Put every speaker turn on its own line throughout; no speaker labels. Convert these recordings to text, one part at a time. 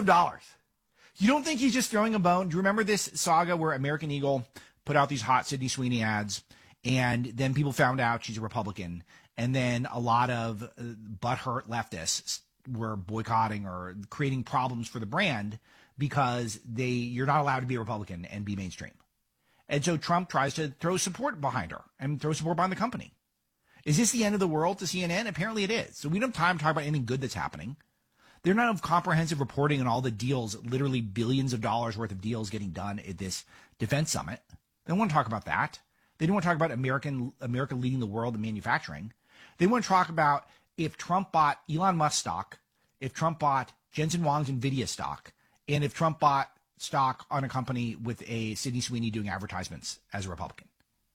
of dollars. You don't think he's just throwing a bone? Do you remember this saga where American Eagle put out these hot Sydney Sweeney ads, and then people found out she's a Republican, and then a lot of butthurt leftists were boycotting or creating problems for the brand because you're not allowed to be a Republican and be mainstream. And so Trump tries to throw support behind her and throw support behind the company. Is this the end of the world to CNN? Apparently it is. So we don't have time to talk about anything good that's happening. They're not of comprehensive reporting on all the deals, literally billions of dollars worth of deals getting done at this defense summit. They don't want to talk about that. They don't want to talk about America leading the world in manufacturing. They want to talk about if Trump bought Elon Musk stock, if Trump bought Jensen Huang's NVIDIA stock, and if Trump bought stock on a company with a Sydney Sweeney doing advertisements as a Republican.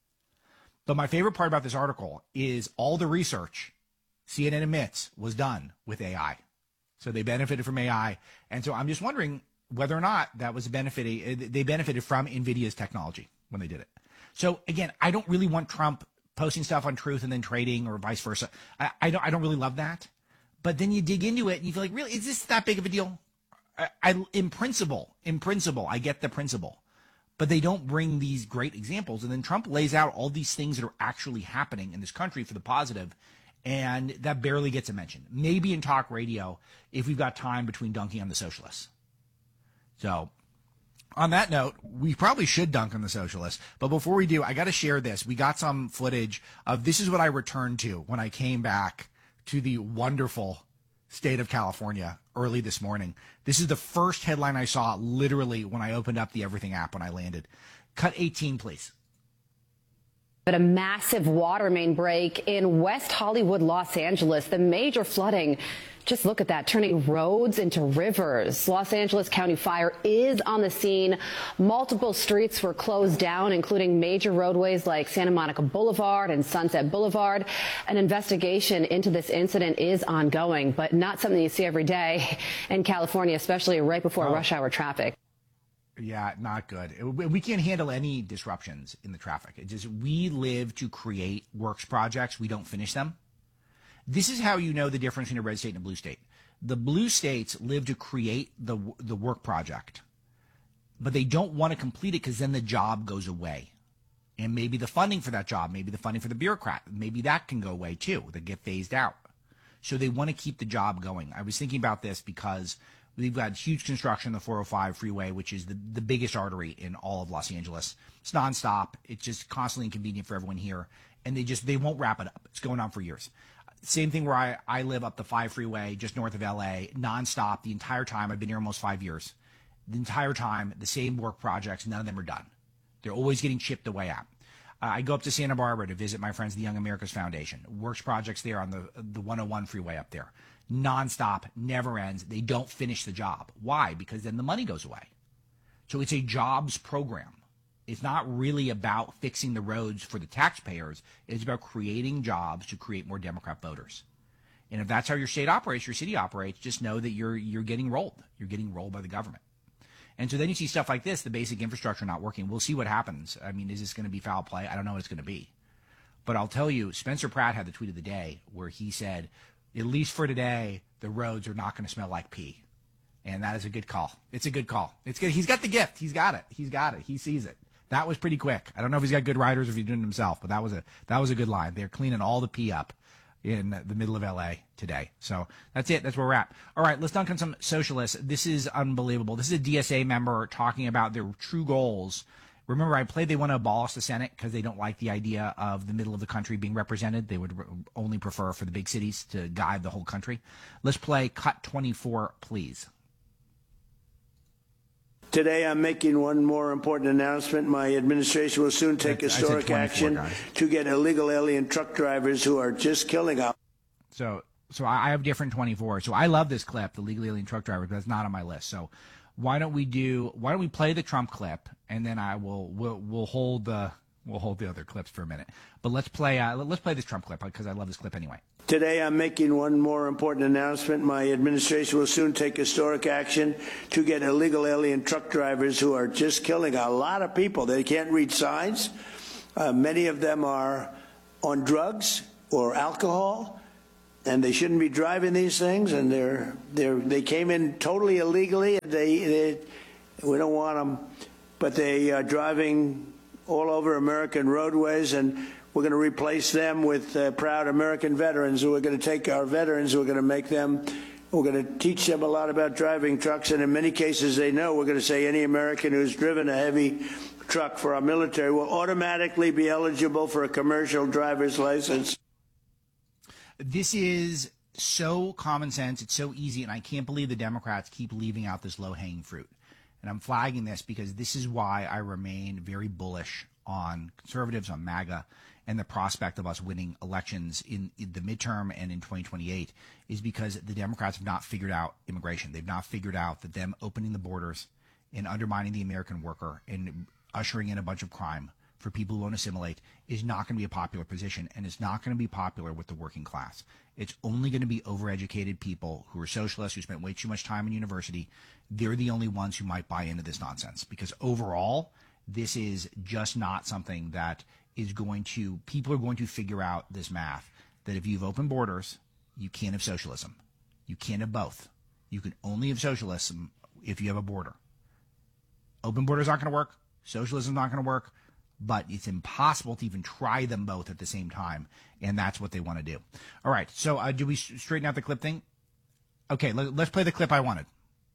But my favorite part about this article is all the research CNN admits was done with AI. So they benefited from AI. And so I'm just wondering whether or not that was they benefited from NVIDIA's technology when they did it. So again, I don't really want Trump posting stuff on Truth and then trading or vice versa. I don't really love that. But then you dig into it and you feel like, really, is this that big of a deal? In principle, I get the principle. But they don't bring these great examples. And then Trump lays out all these things that are actually happening in this country for the positive, and that barely gets a mention. Maybe in talk radio if we've got time between dunking on the socialists. So on that note, we probably should dunk on the socialists. But before we do, I got to share this. We got some footage of this is what I returned to when I came back to the wonderful state of California early this morning. This is the first headline I saw literally when I opened up the Everything app when I landed. Cut 18, please.
But a massive water main break in West Hollywood, Los Angeles. The major flooding, just look at that, turning roads into rivers. Los Angeles County Fire is on the scene. Multiple streets were closed down, including major roadways like Santa Monica Boulevard and Sunset Boulevard. An investigation into this incident is ongoing, but not something you see every day in California, especially right before rush hour traffic.
Yeah, not good. We can't handle any disruptions in the traffic. It's just we live to create works projects. We don't finish them. This is how you know the difference between a red state and a blue state. The blue states live to create the work project, but they don't want to complete it because then the job goes away. And maybe the funding for that job, maybe the funding for the bureaucrat, maybe that can go away too. They get phased out. So they want to keep the job going. I was thinking about this because we've got huge construction on the 405 freeway, which is the biggest artery in all of Los Angeles. It's nonstop. It's just constantly inconvenient for everyone here. And they won't wrap it up. It's going on for years. Same thing where I live up the 5 freeway just north of LA, nonstop the entire time. I've been here almost 5 years. The entire time, the same work projects, none of them are done. They're always getting chipped away at. I go up to Santa Barbara to visit my friends, the Young America's Foundation. Works projects there on the 101 freeway up there. Nonstop, never ends. They don't finish the job. Why? Because then the money goes away. So it's a jobs program. It's not really about fixing the roads for the taxpayers. It's about creating jobs to create more Democrat voters. And if that's how your state operates, your city operates, just know that you're getting rolled. You're getting rolled by the government. And so then you see stuff like this, the basic infrastructure not working. We'll see what happens. I mean, is this going to be foul play? I don't know what it's going to be. But I'll tell you, Spencer Pratt had the tweet of the day where he said, at least for today, the roads are not going to smell like pee. And that is a good call. It's a good call. It's good. He's got the gift. He's got it. He's got it. He sees it. That was pretty quick. I don't know if he's got good riders or if he's doing it himself, but that was a good line. They're cleaning all the pee up in the middle of LA today. So that's it. That's where we're at. All right, let's dunk on some socialists. This is unbelievable. This is a DSA member talking about their true goals. Remember, I played they want to abolish the Senate because they don't like the idea of the middle of the country being represented. They would only prefer for the big cities to guide the whole country. Let's play cut 24, please.
Today, I'm making one more important announcement. My administration will soon take historic action to get illegal alien truck drivers who are just killing us.
So I have different 24. So I love this clip, the legal alien truck drivers, but it's not on my list. So why don't we play the Trump clip, and then we'll hold the other clips for a minute. But let's play this Trump clip because I love this clip anyway.
Today, I'm making one more important announcement. My administration will soon take historic action to get illegal alien truck drivers who are just killing a lot of people. They can't read signs. Many of them are on drugs or alcohol. and they shouldn't be driving these things, and they came in totally illegally. We don't want them, but they are driving all over American roadways, and we're going to replace them with proud American veterans. We're going to take our veterans, we're going to teach them a lot about driving trucks, and in many cases they know. We're going to say any American who's driven a heavy truck for our military will automatically be eligible for a commercial driver's license.
This is so common sense. It's so easy, and I can't believe the Democrats keep leaving out this low-hanging fruit. And I'm flagging this because this is why I remain very bullish on conservatives, on MAGA, and the prospect of us winning elections in the midterm and in 2028 is because the Democrats have not figured out immigration. They've not figured out that them opening the borders and undermining the American worker and ushering in a bunch of crime for people who won't assimilate is not going to be a popular position, and it's not going to be popular with the working class. It's only going to be overeducated people who are socialists, who spent way too much time in university. They're the only ones who might buy into this nonsense, because overall, this is just not something that is going to, people are going to figure out this math, that if you've opened borders, you can't have socialism. You can't have both. You can only have socialism if you have a border. Open borders aren't going to work. Socialism is not going to work. But it's impossible to even try them both at the same time, and that's what they want to do. All right, so do we straighten out the clip thing? Okay, let's play the clip I wanted.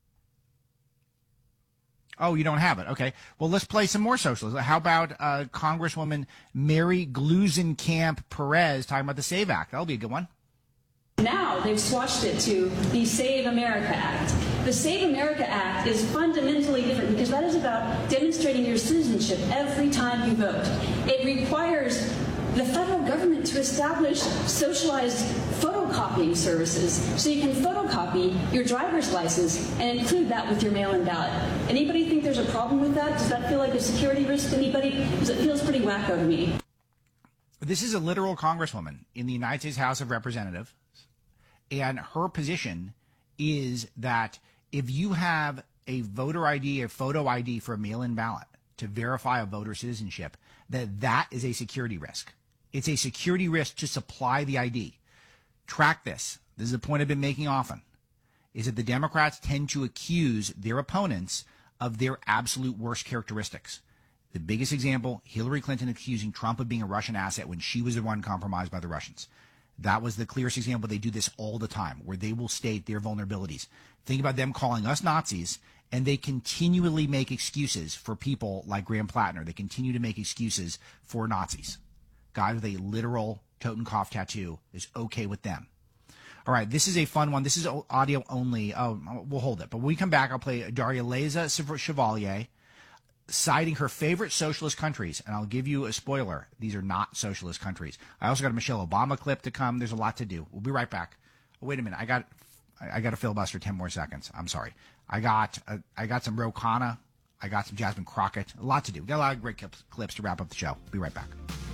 Oh, you don't have it. Okay, well, let's play some more socialism. How about Congresswoman Mary Gluesenkamp Perez talking about the SAVE Act? That'll be a good one.
Now they've swatched it to the Save America Act. The Save America Act is fundamentally different because that is about demonstrating your citizenship every time you vote. It requires the federal government to establish socialized photocopying services so you can photocopy your driver's license and include that with your mail-in ballot. Anybody think there's a problem with that? Does that feel like a security risk to anybody? Because it feels pretty wacko to me.
This is a literal congresswoman in the United States House of Representatives, and her position is that if you have a voter ID, a photo ID for a mail-in ballot to verify a voter citizenship, that is a security risk. It's a security risk to supply the ID. Track this. This is a point I've been making often, is that the Democrats tend to accuse their opponents of their absolute worst characteristics. The biggest example, Hillary Clinton accusing Trump of being a Russian asset when she was the one compromised by the Russians. That was the clearest example. They do this all the time, where they will state their vulnerabilities. Think about them calling us Nazis, and they continually make excuses for people like Graham Plattner. They continue to make excuses for Nazis. Guys with a literal Totenkopf tattoo is okay with them. All right, this is a fun one. This is audio only. Oh, we'll hold it. But when we come back, I'll play Darya-Leza Chevalier citing her favorite socialist countries, and I'll give you a spoiler. These are not socialist countries. I also got a Michelle Obama clip to come. There's a lot to do. We'll be right back. Oh, wait a minute. I got a filibuster 10 more seconds. I'm sorry. I got some Ro Khanna. I got some Jasmine Crockett. A lot to do. We got a lot of great clips to wrap up the show. Be right back.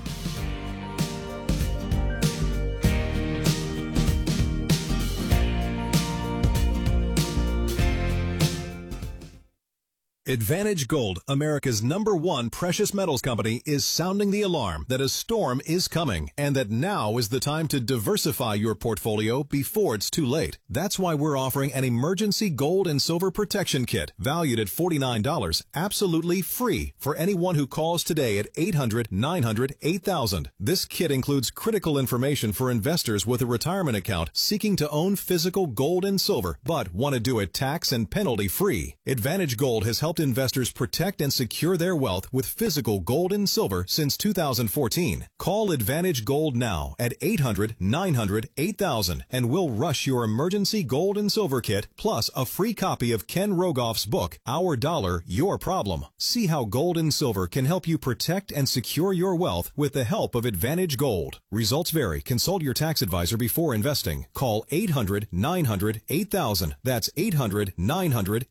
Advantage Gold, America's #1 precious metals company, is sounding the alarm that a storm is coming and that now is the time to diversify your portfolio before it's too late. That's why we're offering an emergency gold and silver protection kit valued at $49, absolutely free for anyone who calls today at 800-900-8000. This kit includes critical information for investors with a retirement account seeking to own physical gold and silver but want to do it tax and penalty free. Advantage Gold has helped investors protect and secure their wealth with physical gold and silver since 2014. Call Advantage Gold now at 800-900-8000 and we'll rush your emergency gold and silver kit plus a free copy of Ken Rogoff's book, Our Dollar, Your Problem. See how gold and silver can help you protect and secure your wealth with the help of Advantage Gold. Results vary. Consult your tax advisor before investing. Call 800-900-8000. That's 800-900-8000.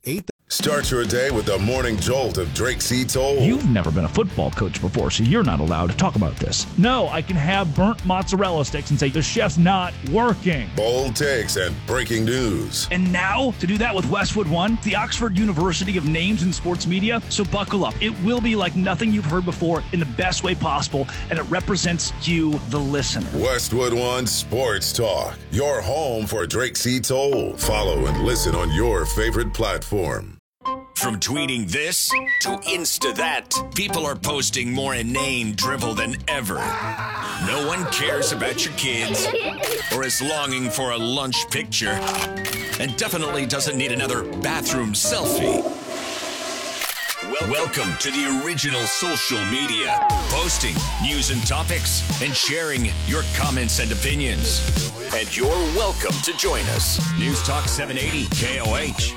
Start your day with the morning jolt of Drake C. Toll.
You've never been a football coach before, so you're not allowed to talk about this. No, I can have burnt mozzarella sticks and say the chef's not working.
Bold takes and breaking news.
And now, to do that with Westwood One, the Oxford University of Names in Sports Media. So buckle up. It will be like nothing you've heard before in the best way possible, and it represents you, the listener.
Westwood One Sports Talk, your home for Drake C. Toll. Follow and listen on your favorite platform.
From tweeting this to Insta that, people are posting more inane drivel than ever. No one cares about your kids or is longing for a lunch picture and definitely doesn't need another bathroom selfie. Welcome to the original social media, posting news and topics and sharing your comments and opinions. And you're welcome to join us. News Talk 780 KOH.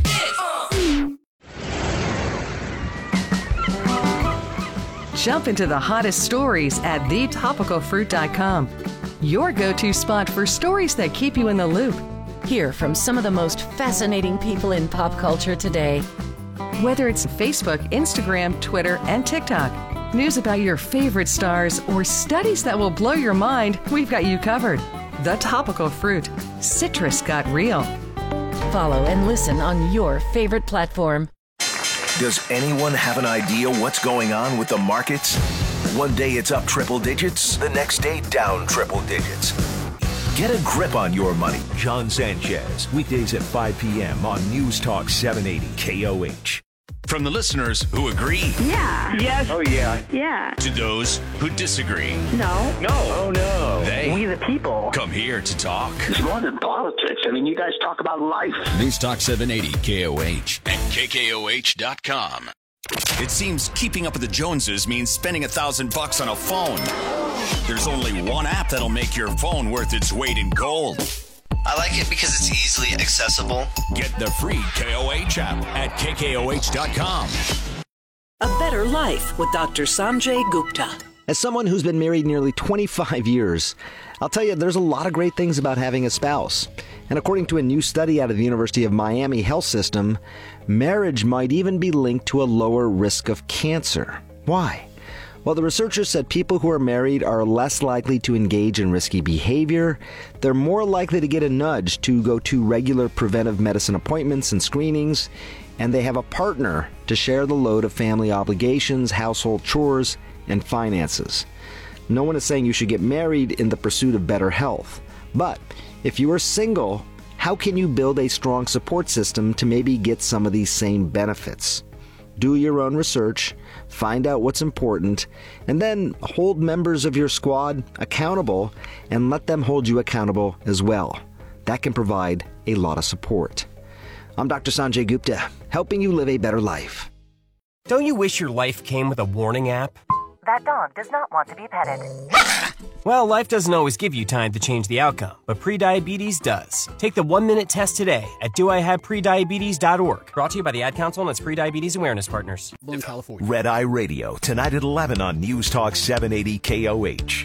Jump into the hottest stories at thetopicalfruit.com. Your go-to spot for stories that keep you in the loop.
Hear from some of the most fascinating people in pop culture today.
Whether it's Facebook, Instagram, Twitter, and TikTok, news about your favorite stars, or studies that will blow your mind, we've got you covered. The Topical Fruit. Citrus got real.
Follow and listen on your favorite platform.
Does anyone have an idea what's going on with the markets? One day it's up triple digits, the next day down triple digits. Get a grip on your money. John Sanchez, weekdays at 5 p.m. on News Talk 780 KOH.
From the listeners who agree.
Yeah. Yes.
Oh, yeah.
Yeah.
To those who disagree.
No.
No. Oh, no. They.
We the people.
Come here to talk.
It's more than politics. I mean, you guys talk about life.
News Talk 780 KOH and KKOH.com. It seems keeping up with the Joneses means spending $1,000 on a phone. There's only one app that'll make your phone worth its weight in gold.
I like it because it's easily accessible.
Get the free KOH app at KKOH.com.
A Better Life with Dr. Sanjay Gupta.
As someone who's been married nearly 25 years, I'll tell you there's a lot of great things about having a spouse. And according to a new study out of the University of Miami Health System, marriage might even be linked to a lower risk of cancer. Why? Well, the researchers said people who are married are less likely to engage in risky behavior, they're more likely to get a nudge to go to regular preventive medicine appointments and screenings, and they have a partner to share the load of family obligations, household chores, and finances. No one is saying you should get married in the pursuit of better health. But if you are single, how can you build a strong support system to maybe get some of these same benefits? Do your own research, find out what's important, and then hold members of your squad accountable and let them hold you accountable as well. That can provide a lot of support. I'm Dr. Sanjay Gupta, helping you live a better life.
Don't you wish your life came with a warning app?
That dog does not want to be petted.
Well, life doesn't always give you time to change the outcome, but prediabetes does. Take the 1-minute test today at doihaveprediabetes.org. Brought to you by the Ad Council and its prediabetes awareness partners.
California. Red Eye Radio, tonight at 11 on News Talk 780 KOH.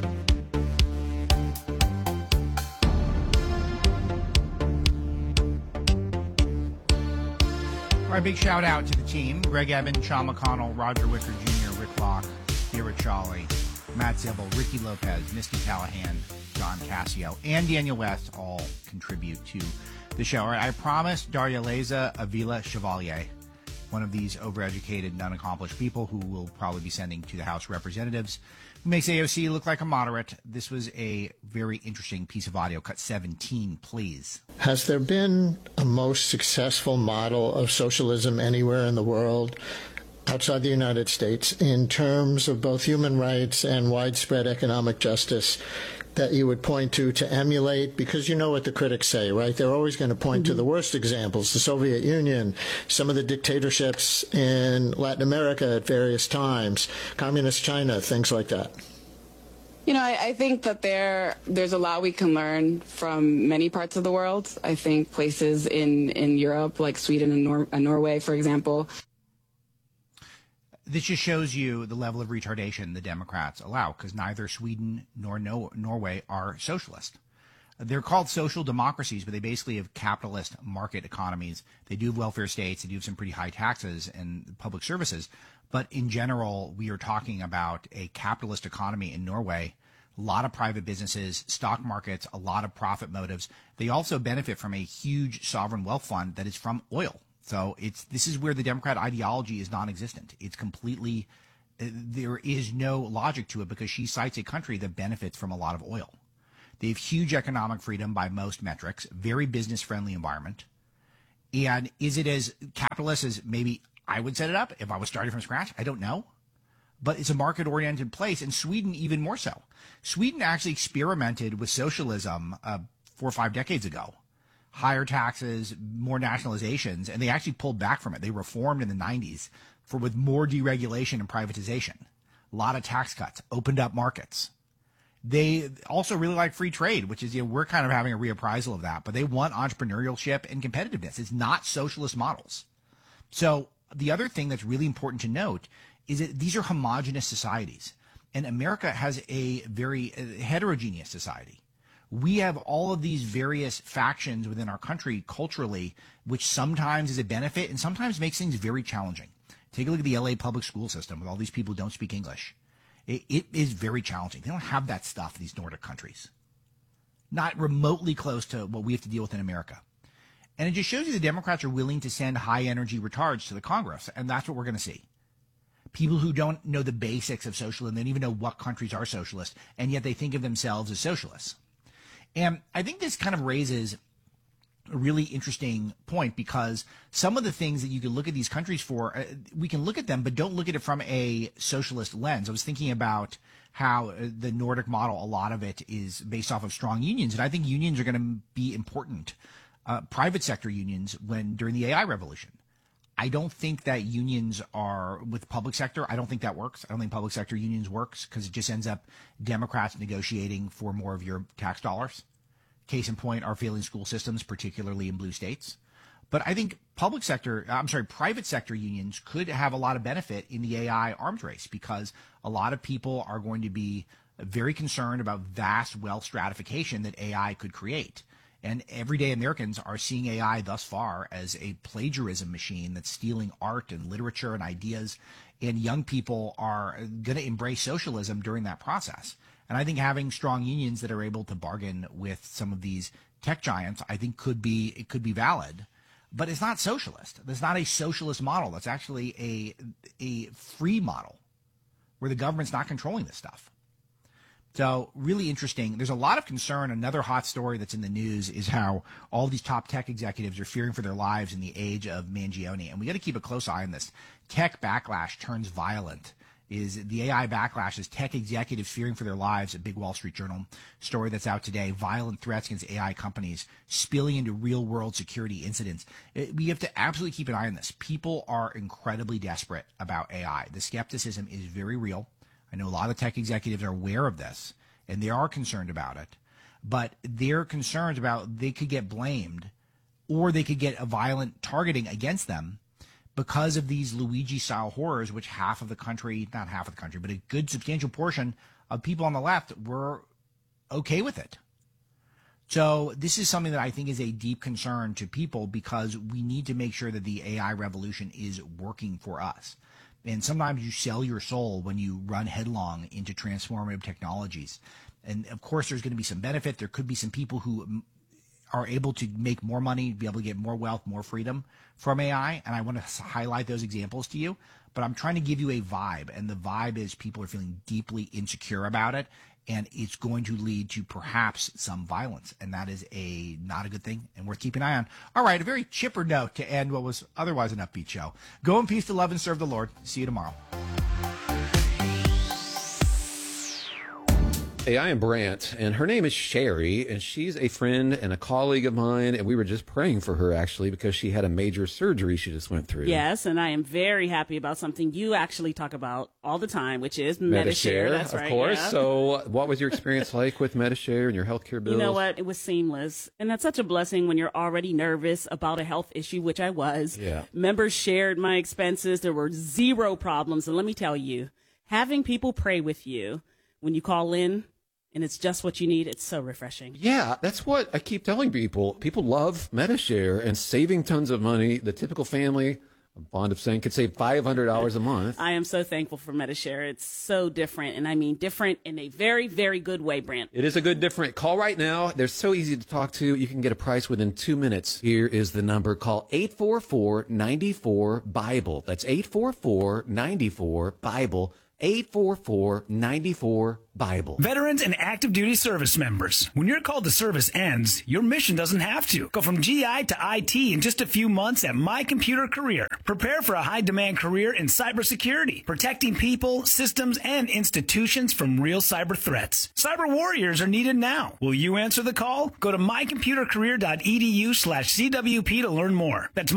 All right, big shout out to the team. Greg Eben, Sean McConnell, Roger Wicker Jr., Rick Locke, Vera Chawley, Matt Zibble, Ricky Lopez, Misty Callahan, John Cassio, and Daniel West all contribute to the show. All right, I promised Daria Leza Avila Chevalier, one of these overeducated and unaccomplished people who will probably be sending to the House of Representatives, who makes AOC look like a moderate. This was a very interesting piece of audio. Cut 17, please.
Has there been a most successful model of socialism anywhere in the world outside the United States in terms of both human rights and widespread economic justice that you would point to emulate? Because you know what the critics say, right? They're always going to point to the worst examples, the Soviet Union, some of the dictatorships in Latin America at various times, communist China, things like that.
You know, I think that there's a lot we can learn from many parts of the world. I think places in Europe, like Sweden and Norway, for example.
This just shows you the level of retardation the Democrats allow, because neither Sweden nor Norway are socialist. They're called social democracies, but they basically have capitalist market economies. They do have welfare states. They do have some pretty high taxes and public services. But in general, we are talking about a capitalist economy in Norway. A lot of private businesses, stock markets, a lot of profit motives. They also benefit from a huge sovereign wealth fund that is from oil. So this is where the Democrat ideology is non-existent. It's completely, there is no logic to it because she cites a country that benefits from a lot of oil. They have huge economic freedom by most metrics, very business-friendly environment. And is it as capitalist as maybe I would set it up if I was starting from scratch? I don't know. But it's a market-oriented place, and Sweden even more so. Sweden actually experimented with socialism 4 or 5 decades ago. Higher taxes, more nationalizations, and they actually pulled back from it. They reformed in the 90s with more deregulation and privatization. A lot of tax cuts, opened up markets. They also really like free trade, which is, we're kind of having a reappraisal of that, but they want entrepreneurship and competitiveness. It's not socialist models. So the other thing that's really important to note is that these are homogenous societies, and America has a very heterogeneous society. We have all of these various factions within our country culturally, which sometimes is a benefit and sometimes makes things very challenging. Take a look at the LA public school system with all these people who don't speak English. It is very challenging. They don't have that stuff in these Nordic countries. Not remotely close to what we have to deal with in America. And it just shows you the Democrats are willing to send high-energy retards to the Congress, and that's what we're going to see. People who don't know the basics of socialism, they don't even know what countries are socialist, and yet they think of themselves as socialists. And I think this kind of raises a really interesting point because some of the things that you can look at these countries for, we can look at them, but don't look at it from a socialist lens. I was thinking about how the Nordic model, a lot of it is based off of strong unions, and I think unions are going to be important. Private sector unions during the AI revolution. I don't think that unions are with public sector. I don't think that works. I don't think public sector unions works because it just ends up Democrats negotiating for more of your tax dollars. Case in point, our failing school systems, particularly in blue states. But I think private sector unions could have a lot of benefit in the AI arms race because a lot of people are going to be very concerned about vast wealth stratification that AI could create. And everyday Americans are seeing AI thus far as a plagiarism machine that's stealing art and literature and ideas. And young people are going to embrace socialism during that process. And I think having strong unions that are able to bargain with some of these tech giants, I think could be valid. But it's not socialist. That's not a socialist model. That's actually a free model where the government's not controlling this stuff. So really interesting. There's a lot of concern. Another hot story that's in the news is how all these top tech executives are fearing for their lives in the age of Mangione. And we got to keep a close eye on this. Tech backlash turns violent. Is the AI backlash is tech executives fearing for their lives, a big Wall Street Journal story that's out today. Violent threats against AI companies spilling into real-world security incidents. We have to absolutely keep an eye on this. People are incredibly desperate about AI. The skepticism is very real. I know a lot of tech executives are aware of this, and they are concerned about it. But they're concerned about they could get blamed or they could get a violent targeting against them because of these Luigi-style horrors, which half of the country, not half of the country, but a good substantial portion of people on the left were okay with it. So this is something that I think is a deep concern to people because we need to make sure that the AI revolution is working for us. And sometimes you sell your soul when you run headlong into transformative technologies. And of course, there's going to be some benefit. There could be some people who are able to make more money, be able to get more wealth, more freedom from AI. And I want to highlight those examples to you. But I'm trying to give you a vibe. And the vibe is people are feeling deeply insecure about it. And it's going to lead to perhaps some violence. And that is not a good thing and worth keeping an eye on. All right, a very chipper note to end what was otherwise an upbeat show. Go in peace to love and serve the Lord. See you tomorrow.
Hey, I am Brant, and her name is Sherry, and she's a friend and a colleague of mine, and we were just praying for her, actually, because she had a major surgery she just went through.
Yes, and I am very happy about something you actually talk about all the time, which is Medi-Share. That's right,
of course.
Yeah.
So what was your experience like with Medi-Share and your healthcare bills?
You know what? It was seamless, and that's such a blessing when you're already nervous about a health issue, which I was.
Yeah.
Members shared my expenses. There were zero problems, and let me tell you, having people pray with you when you call in, and it's just what you need. It's so refreshing.
Yeah, that's what I keep telling people. People love Medi-Share and saving tons of money. The typical family, I'm fond of saying, could save $500 a month.
I am so thankful for Medi-Share. It's so different, and I mean different in a very, very good way, Brent.
It is a good different. Call right now. They're so easy to talk to. You can get a price within 2 minutes. Here is the number. Call 844-94-BIBLE. That's 844-94-BIBLE. 844-94-BIBLE.
Veterans and active duty service members, when your call to service ends, your mission doesn't have to. Go from GI to IT in just a few months at My Computer Career. Prepare for a high-demand career in cybersecurity, protecting people, systems, and institutions from real cyber threats. Cyber warriors are needed now. Will you answer the call? Go to mycomputercareer.edu/CWP to learn more. That's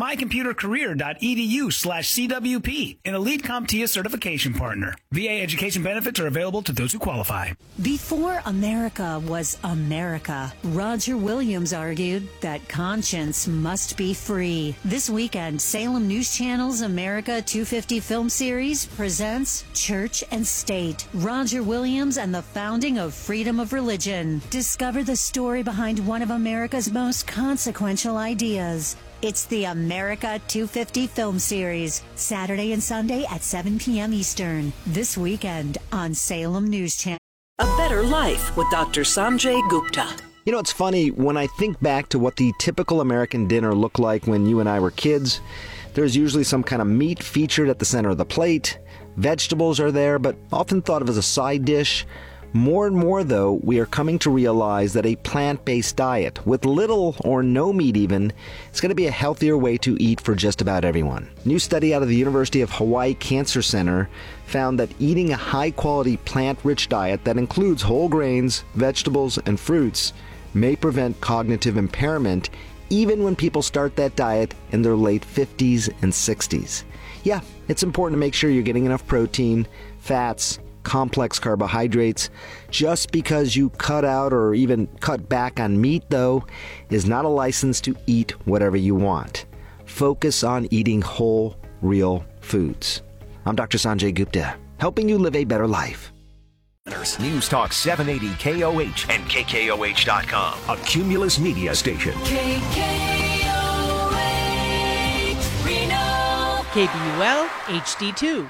mycomputercareer.edu/CWP, an elite CompTIA certification partner. VA education benefits are available to those who qualify.
Before America was America, Roger Williams argued that conscience must be free. This weekend, Salem News Channel's America 250 film series presents Church and State, Roger Williams and the founding of freedom of religion. Discover the story behind one of America's most consequential ideas. It's the America 250 film series, Saturday and Sunday at 7 p.m. Eastern. This weekend on Salem News Channel.
A Better Life with Dr. Sanjay Gupta.
You know, it's funny, when I think back to what the typical American dinner looked like when you and I were kids, there's usually some kind of meat featured at the center of the plate. Vegetables are there, but often thought of as a side dish. More and more, though, we are coming to realize that a plant-based diet, with little or no meat even, is going to be a healthier way to eat for just about everyone. A new study out of the University of Hawaii Cancer Center found that eating a high-quality plant-rich diet that includes whole grains, vegetables, and fruits may prevent cognitive impairment even when people start that diet in their late 50s and 60s. Yeah, it's important to make sure you're getting enough protein, fats, complex carbohydrates. Just because you cut out or even cut back on meat, though, is not a license to eat whatever you want. Focus on eating whole, real foods. I'm Dr. Sanjay Gupta, helping you live a better life.
News Talk 780 KOH and KKOH.com, a Cumulus Media station.
KKOH, Reno. KBUL HD2.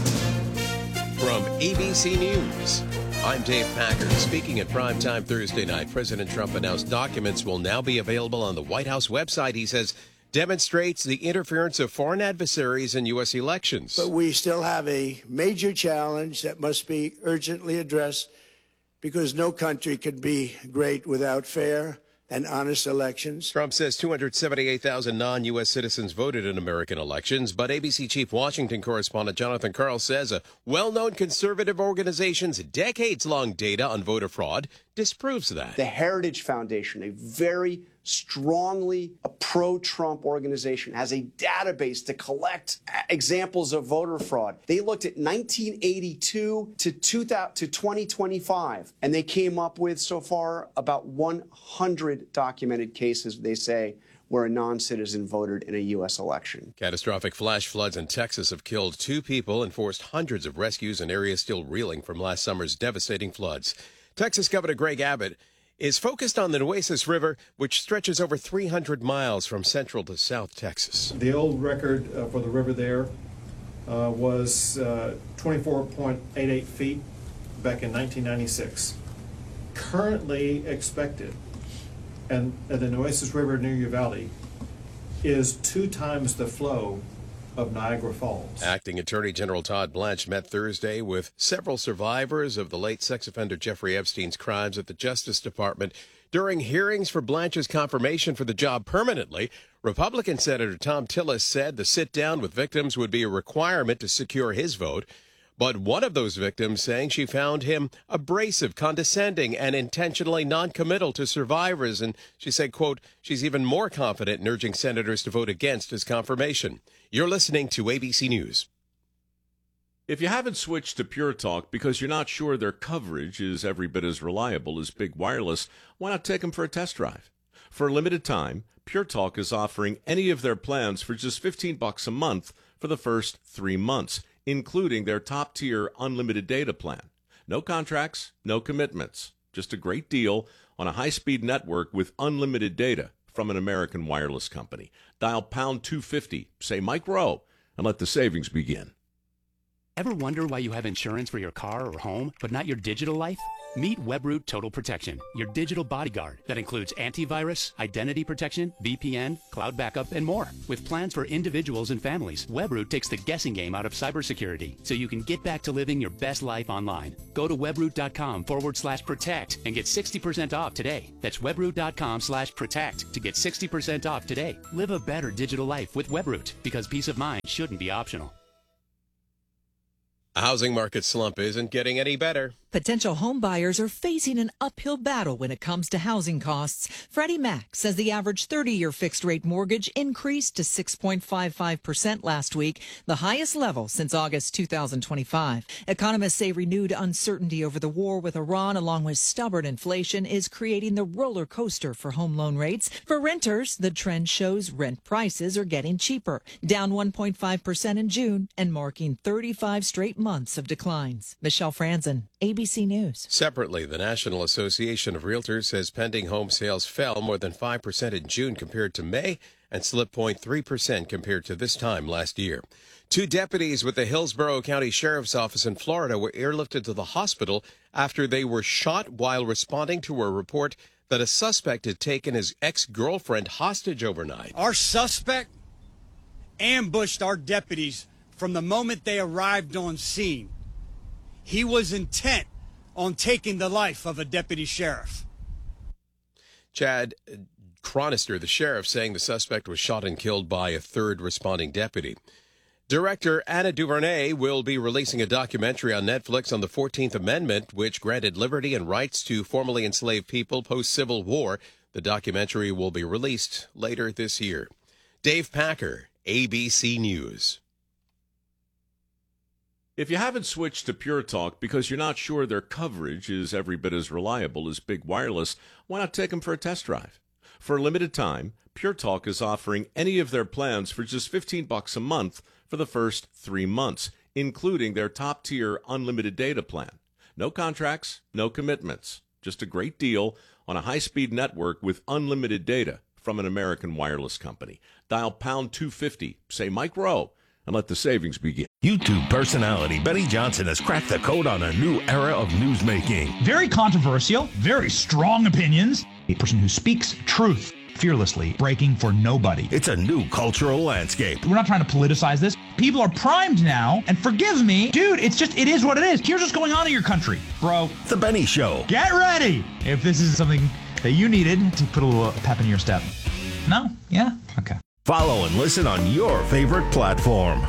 From ABC News, I'm Dave Packer. Speaking at primetime Thursday night, President Trump announced documents will now be available on the White House website, he says, demonstrates the interference of foreign adversaries in U.S. elections.
But we still have a major challenge that must be urgently addressed because no country could be great without fair and honest elections.
Trump says 278,000 non-U.S. citizens voted in American elections, but ABC Chief Washington correspondent Jonathan Karl says a well-known conservative organization's decades-long data on voter fraud disproves that.
The Heritage Foundation, a very strongly pro-Trump organization, has a database to collect examples of voter fraud. They looked at 1982 to 2025, and they came up with so far about 100 documented cases, they say, where a non-citizen voted in a U.S. election.
Catastrophic flash floods in Texas have killed 2 people and forced hundreds of rescues in areas still reeling from last summer's devastating floods. Texas Governor Greg Abbott is focused on the Nueces River, which stretches over 300 miles from central to south Texas.
The old record for the river there was 24.88 feet back in 1996. Currently expected, and the Nueces River near Uvalde is 2 times the flow of Niagara Falls.
Acting Attorney General Todd Blanche met Thursday with several survivors of the late sex offender Jeffrey Epstein's crimes at the Justice Department. During hearings for Blanche's confirmation for the job permanently, Republican Senator Tom Tillis said the sit-down with victims would be a requirement to secure his vote. But one of those victims saying she found him abrasive, condescending, and intentionally noncommittal to survivors. And she said, quote, she's even more confident in urging senators to vote against his confirmation. You're listening to ABC News.
If you haven't switched to Pure Talk because you're not sure their coverage is every bit as reliable as Big Wireless, why not take them for a test drive? For a limited time, Pure Talk is offering any of their plans for just $15 a month for the first 3 months, including their top-tier unlimited data plan. No contracts, no commitments. Just a great deal on a high-speed network with unlimited data from an American wireless company. Dial pound 250, say Mike Rowe, and let the savings begin.
Ever wonder why you have insurance for your car or home, but not your digital life? Meet Webroot Total Protection, your digital bodyguard that includes antivirus, identity protection, VPN, cloud backup, and more. With plans for individuals and families, Webroot takes the guessing game out of cybersecurity so you can get back to living your best life online. Go to webroot.com/protect and get 60% off today. That's webroot.com/protect to get 60% off today. Live a better digital life with Webroot, because peace of mind shouldn't be optional.
The housing market slump isn't getting any better.
Potential home buyers are facing an uphill battle when it comes to housing costs. Freddie Mac says the average 30-year fixed-rate mortgage increased to 6.55% last week, the highest level since August 2025. Economists say renewed uncertainty over the war with Iran, along with stubborn inflation, is creating the roller coaster for home loan rates. For renters, the trend shows rent prices are getting cheaper, down 1.5% in June and marking 35 straight months of declines. Michelle Franzen, ABC News.
Separately, the National Association of Realtors says pending home sales fell more than 5% in June compared to May and slipped 0.3% compared to this time last year. 2 deputies with the Hillsborough County Sheriff's Office in Florida were airlifted to the hospital after they were shot while responding to a report that a suspect had taken his ex-girlfriend hostage overnight.
Our suspect ambushed our deputies from the moment they arrived on scene. He was intent on taking the life of a deputy sheriff.
Chad Chronister, the sheriff, saying the suspect was shot and killed by a third responding deputy. Director Anna DuVernay will be releasing a documentary on Netflix on the 14th Amendment, which granted liberty and rights to formerly enslaved people post-Civil War. The documentary will be released later this year. Dave Packer, ABC News.
If you haven't switched to Pure Talk because you're not sure their coverage is every bit as reliable as Big Wireless, why not take them for a test drive? For a limited time, Pure Talk is offering any of their plans for just $15 a month for the first 3 months, including their top-tier unlimited data plan. No contracts, no commitments. Just a great deal on a high-speed network with unlimited data from an American wireless company. Dial pound 250, say Mike Rowe, and let the savings begin.
YouTube personality Benny Johnson has cracked the code on a new era of newsmaking.
Very controversial, very strong opinions. A person who speaks truth fearlessly, breaking for nobody.
It's a new cultural landscape.
We're not trying to politicize this. People are primed now, and forgive me, dude, it is what it is. Here's what's going on in your country, bro.
The Benny Show.
Get ready if this is something that you needed to put a little pep in your step. No? Yeah? Okay.
Follow and listen on your favorite platform.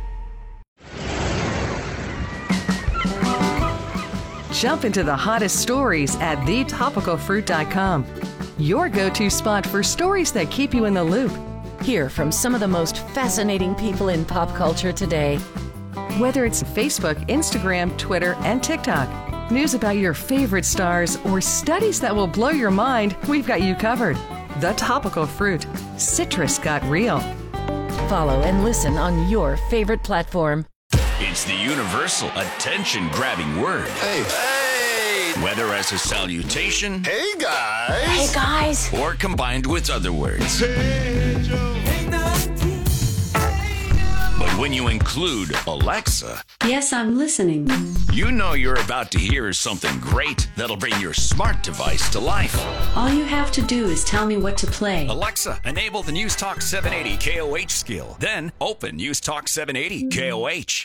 Jump into the hottest stories at thetopicalfruit.com. Your go-to spot for stories that keep you in the loop. Hear from some of the most fascinating people in pop culture today. Whether it's Facebook, Instagram, Twitter, and TikTok, news about your favorite stars, or studies that will blow your mind, we've got you covered. The Topical Fruit. Citrus got real. Follow and listen on your favorite platform.
It's the universal attention-grabbing word. Hey. Whether as a salutation. Hey, guys.
Hey, guys.
Or combined with other words. Hey, Joe. But when you include Alexa.
Yes, I'm listening.
You know you're about to hear something great that'll bring your smart device to life.
All you have to do is tell me what to play.
Alexa, enable the News Talk 780 KOH skill. Then open News Talk 780 KOH.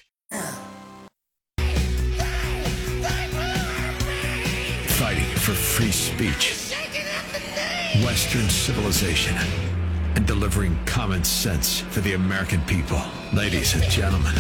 Fighting for free speech, Western civilization, and delivering common sense for the American people. Ladies and gentlemen,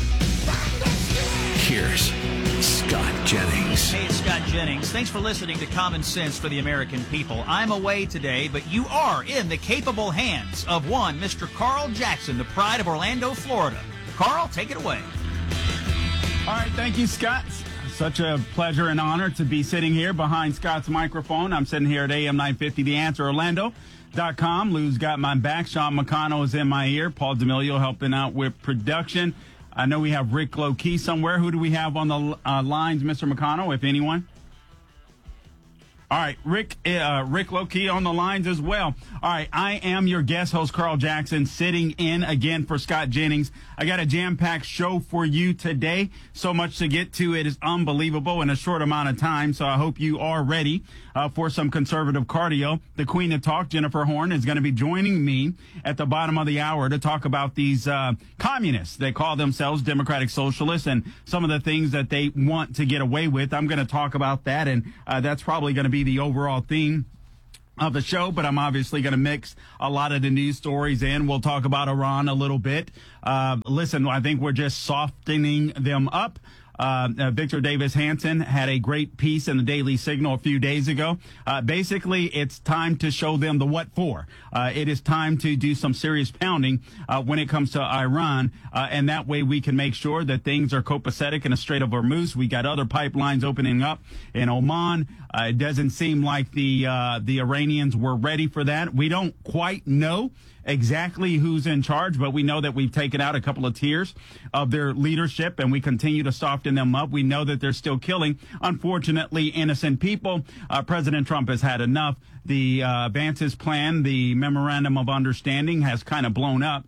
here's Scott Jennings.
Hey, it's Scott Jennings. Thanks for listening to Common Sense for the American People. I'm away today, but you are in the capable hands of one Mr. Carl Jackson, the pride of Orlando, Florida. Carl, take it away.
All right, thank you, Scott. Such a pleasure and honor to be sitting here behind Scott's microphone. I'm sitting here at AM 950, The Answer, Orlando.com. Lou's got my back. Sean McConnell is in my ear. Paul D'Amelio helping out with production. I know we have Rick Low-Key somewhere. Who do we have on the lines, Mr. McConnell, if anyone? All right, Rick Low-Key on the lines as well. All right, I am your guest host, Carl Jackson, sitting in again for Scott Jennings. I got a jam-packed show for you today. So much to get to. It is unbelievable in a short amount of time, so I hope you are ready for some conservative cardio. The Queen of Talk, Jennifer Horn, is going to be joining me at the bottom of the hour to talk about these communists. They call themselves Democratic Socialists and some of the things that they want to get away with. I'm going to talk about that, and that's probably going to be the overall theme of the show, but I'm obviously going to mix a lot of the news stories in. We'll talk about Iran a little bit. Listen, I think we're just softening them up. Victor Davis Hanson had a great piece in the Daily Signal a few days ago. Basically, it's time to show them the what for. It is time to do some serious pounding when it comes to Iran, and that way we can make sure that things are copacetic in the Strait of Hormuz. We got other pipelines opening up in Oman. It doesn't seem like the Iranians were ready for that. We don't quite know exactly who's in charge, but we know that we've taken out a couple of tiers of their leadership, and we continue to soften them up. We know that they're still killing, unfortunately, innocent people. President Trump has had enough. The Vance's plan, the memorandum of understanding, has kind of blown up.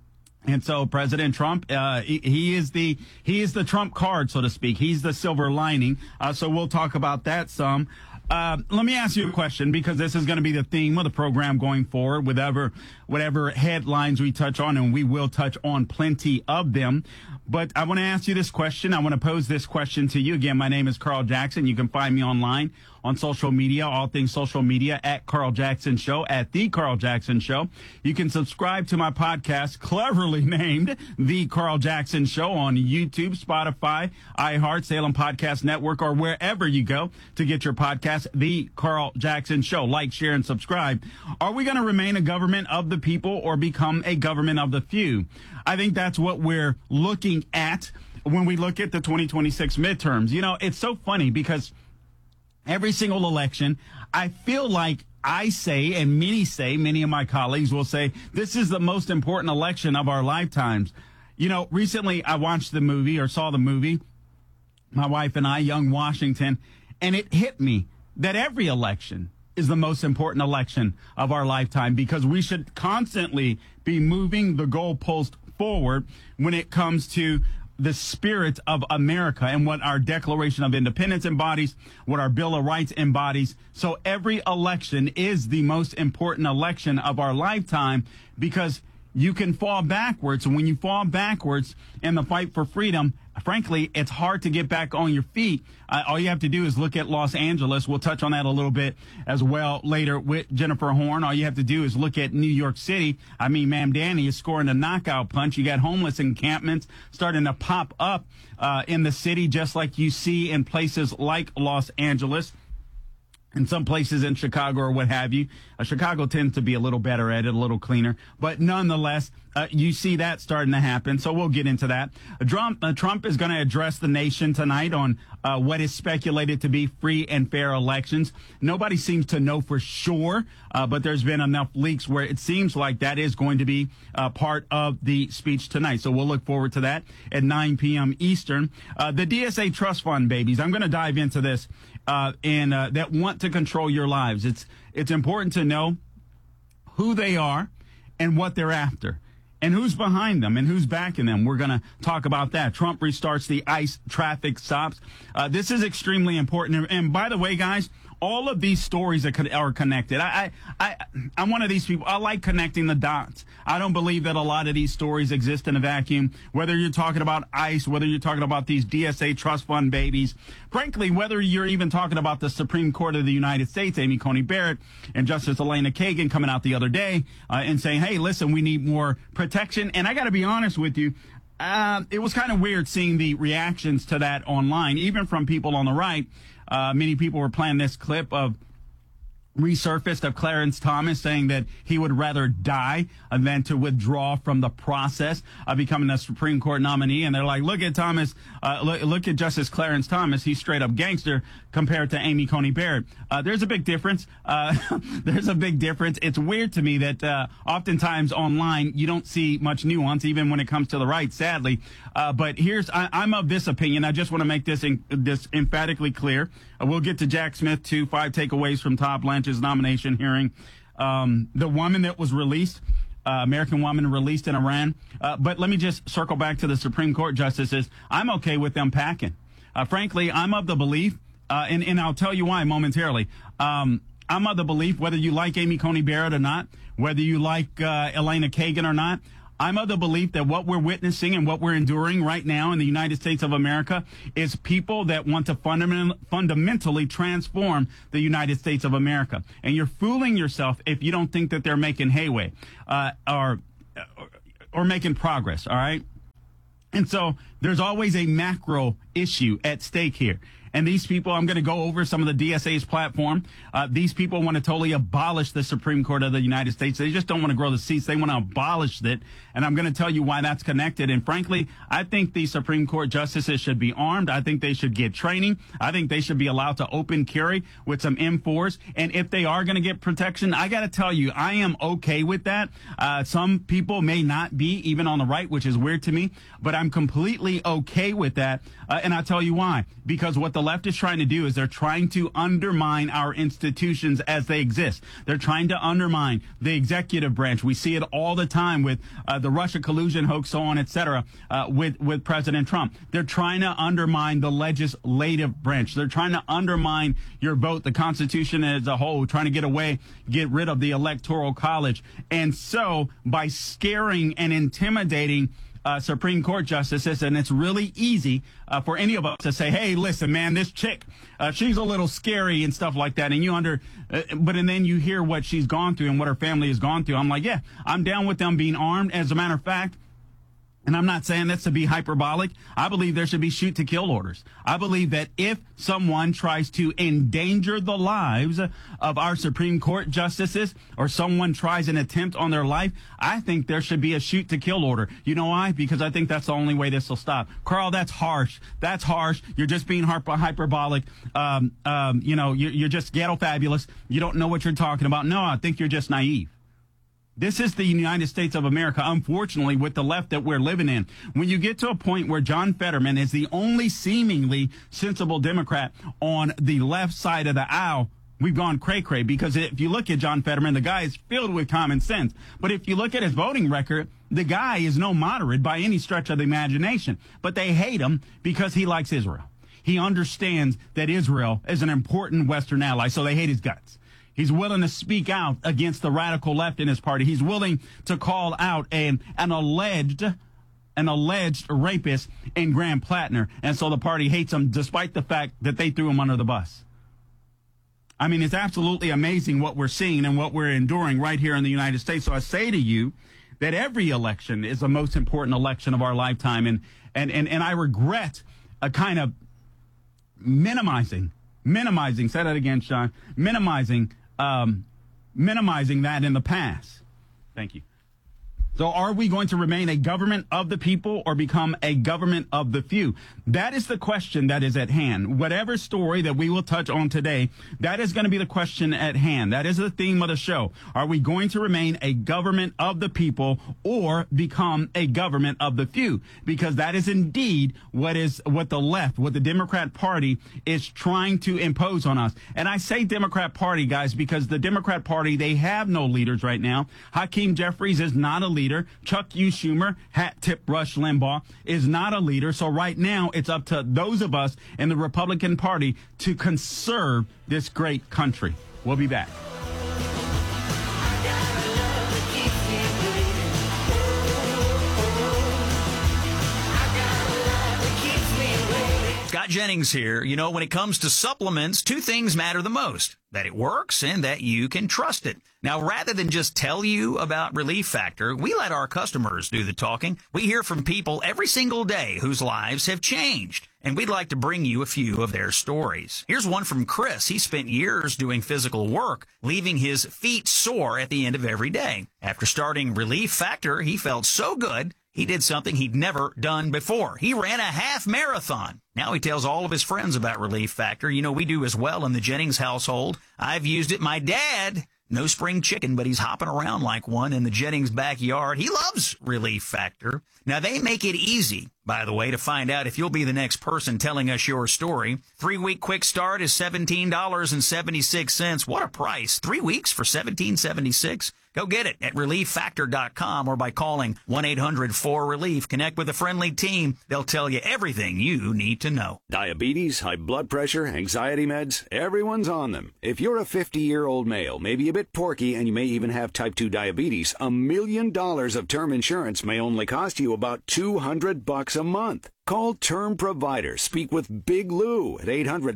And so President Trump, he is the Trump card, so to speak. He's the silver lining. So we'll talk about that some. Let me ask you a question, because this is going to be the theme of the program going forward, whatever headlines we touch on, and we will touch on plenty of them. But I want to ask you this question. I want to pose this question to you. Again, my name is Carl Jackson. You can find me online on social media, all things social media, at Carl Jackson Show, at The Carl Jackson Show. You can subscribe to my podcast, cleverly named The Carl Jackson Show, on YouTube, Spotify, iHeart, Salem Podcast Network, or wherever you go to get your podcast, The Carl Jackson Show. Like, share, and subscribe. Are we going to remain a government of the people or become a government of the few? I think that's what we're looking at when we look at the 2026 midterms. You know, it's so funny because every single election, I feel like I say, and many of my colleagues will say, this is the most important election of our lifetimes. You know, recently I watched the movie, or saw the movie, my wife and I, Young Washington, and it hit me that every election is the most important election of our lifetime, because we should constantly be moving the goalpost forward when it comes to the spirit of America and what our Declaration of Independence embodies, what our Bill of Rights embodies. So every election is the most important election of our lifetime, because you can fall backwards. And when you fall backwards in the fight for freedom, frankly, it's hard to get back on your feet. All you have to do is look at Los Angeles. We'll touch on that a little bit as well later with Jennifer Horn. All you have to do is look at New York City. I mean, Ma'am Danny is scoring a knockout punch. You got homeless encampments starting to pop up in the city, just like you see in places like Los Angeles. In some places in Chicago or what have you. Chicago tends to be a little better at it, a little cleaner. But nonetheless, you see that starting to happen. So we'll get into that. Trump is going to address the nation tonight on what is speculated to be free and fair elections. Nobody seems to know for sure, but there's been enough leaks where it seems like that is going to be part of the speech tonight. So we'll look forward to that at 9 p.m. Eastern. The DSA Trust Fund babies. I'm going to dive into this. That want to control your lives. It's important to know who they are and what they're after, and who's behind them and who's backing them. We're going to talk about that. Trump restarts the ICE traffic stops. This is extremely important. And by the way, guys, all of these stories are connected. I'm one of these people. I like connecting the dots. I don't believe that a lot of these stories exist in a vacuum. Whether you're talking about ICE, whether you're talking about these DSA trust fund babies, frankly, whether you're even talking about the Supreme Court of the United States, Amy Coney Barrett and Justice Elena Kagan coming out the other day and saying, hey, listen, we need more protection. And I got to be honest with you. It was kind of weird seeing the reactions to that online, even from people on the right. Many people were playing this clip of resurfaced of Clarence Thomas saying that he would rather die than to withdraw from the process of becoming a Supreme Court nominee. And they're like, look at Thomas, look at Justice Clarence Thomas. He's straight up gangster compared to Amy Coney Barrett. There's a big difference. There's a big difference. It's weird to me that oftentimes online you don't see much nuance, even when it comes to the right, sadly. But I'm of this opinion. I just want to make this emphatically clear. We'll get to Jack Smith, too. 5 takeaways from Todd Blanche's nomination hearing. The woman that was released, American woman released in Iran. But let me just circle back to the Supreme Court justices. I'm okay with them packing. Frankly, I'm of the belief, and I'll tell you why momentarily. I'm of the belief, whether you like Amy Coney Barrett or not, whether you like Elena Kagan or not, I'm of the belief that what we're witnessing and what we're enduring right now in the United States of America is people that want to fundamentally transform the United States of America. And you're fooling yourself if you don't think that they're making headway or making progress, all right? And so there's always a macro issue at stake here. And these people, I'm going to go over some of the DSA's platform. These people want to totally abolish the Supreme Court of the United States. They just don't want to grow the seats. They want to abolish it. And I'm going to tell you why that's connected. And frankly, I think the Supreme Court justices should be armed. I think they should get training. I think they should be allowed to open carry with some M4s. And if they are going to get protection, I got to tell you, I am okay with that. Some people may not be, even on the right, which is weird to me. But I'm completely okay with that. And I'll tell you why. Because what the left is trying to do is they're trying to undermine our institutions as they exist. They're trying to undermine the executive branch. We see it all the time with the Russia collusion hoax, so on, et cetera, with President Trump. They're trying to undermine the legislative branch. They're trying to undermine your vote, the Constitution as a whole, trying to get rid of the Electoral College. And so by scaring and intimidating Supreme Court justices, and it's really easy for any of us to say, hey, listen, man, this chick, she's a little scary and stuff like that. And and then you hear what she's gone through and what her family has gone through. I'm like, yeah, I'm down with them being armed. As a matter of fact, and I'm not saying this to be hyperbolic, I believe there should be shoot-to-kill orders. I believe that if someone tries to endanger the lives of our Supreme Court justices or someone tries an attempt on their life, I think there should be a shoot-to-kill order. You know why? Because I think that's the only way this will stop. Carl, that's harsh. That's harsh. You're just being hyperbolic. You're just ghetto fabulous. You don't know what you're talking about. No, I think you're just naive. This is the United States of America, unfortunately, with the left that we're living in. When you get to a point where John Fetterman is the only seemingly sensible Democrat on the left side of the aisle, we've gone cray-cray. Because if you look at John Fetterman, the guy is filled with common sense. But if you look at his voting record, the guy is no moderate by any stretch of the imagination. But they hate him because he likes Israel. He understands that Israel is an important Western ally, so they hate his guts. He's willing to speak out against the radical left in his party. He's willing to call out an alleged rapist in Graham Plattner. And so the party hates him despite the fact that they threw him under the bus. I mean, it's absolutely amazing what we're seeing and what we're enduring right here in the United States. So I say to you that every election is the most important election of our lifetime. And I regret a kind of minimizing, say that again, Sean, minimizing that in the past. Thank you. So are we going to remain a government of the people or become a government of the few? That is the question that is at hand. Whatever story that we will touch on today, that is going to be the question at hand. That is the theme of the show. Are we going to remain a government of the people or become a government of the few? Because that is indeed what the Democrat Party is trying to impose on us. And I say Democrat Party, guys, because the Democrat Party, they have no leaders right now. Hakeem Jeffries is not a leader. Chuck U. Schumer, hat tip Rush Limbaugh, is not a leader. So right now it's up to those of us in the Republican Party to conserve this great country. We'll be back.
Scott Jennings here. You know, when it comes to supplements, two things matter the most: that it works and that you can trust it. Now, rather than just tell you about Relief Factor, we let our customers do the talking. We hear from people every single day whose lives have changed. and we'd like to bring you a few of their stories. Here's one from Chris. He spent years doing physical work, leaving his feet sore at the end of every day. After starting Relief Factor, he felt so good, he did something he'd never done before. He ran a half marathon. Now he tells all of his friends about Relief Factor. You know, we do as well in the Jennings household. I've used it. My dad, no spring chicken, but he's hopping around like one in the Jennings backyard. He loves Relief Factor. Now, they make it easy, by the way, to find out if you'll be the next person telling us your story. 3-week quick start is $17.76. What a price. 3 weeks for $17.76. Go get it at ReliefFactor.com or by calling 1-800-4RELIEF. Connect with a friendly team. They'll tell you everything you need to know.
Diabetes, high blood pressure, anxiety meds, everyone's on them. If you're a 50-year-old male, maybe a bit porky, and you may even have type 2 diabetes, $1 million of term insurance may only cost you about $200 a month. Call Term Provider. Speak with Big Lou at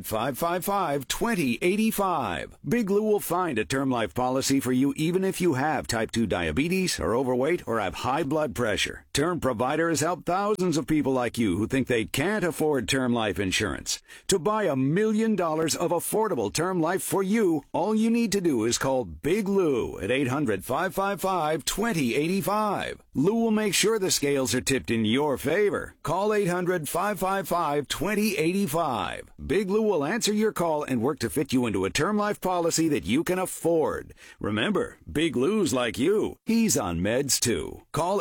800-555-2085. Big Lou will find a term life policy for you even if you have type 2 diabetes, are overweight, or have high blood pressure. Term Provider has helped thousands of people like you who think they can't afford term life insurance. To buy $1 million of affordable term life for you, all you need to do is call Big Lou at 800-555-2085. Lou will make sure the scales are tipped in your favor. Call 800-555-2085. Big Lou will answer your call and work to fit you into a term life policy that you can afford. Remember, Big Lou's like you. He's on meds too. Call